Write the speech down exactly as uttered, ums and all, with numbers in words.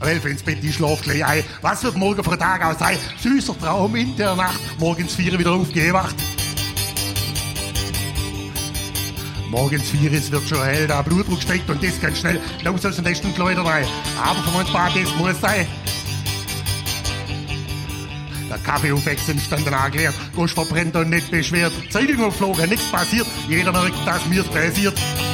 elf ins Bett, ich schlaf gleich ein. Was wird morgen für ein Tag aus sein? Süßer Traum in der Nacht, morgens vier wieder aufgewacht. Morgens vier, es wird schon hell, der Blutdruck steigt und das ganz schnell. Los aus dem besten Kleider rein. Aber von uns Bad, das muss sein. Der Kaffee aufwechseln, stand dann angeleert. Gosch verbrennt und nicht beschwert. Zeitung aufgeflogen, nichts passiert. Jeder merkt, dass mir's passiert.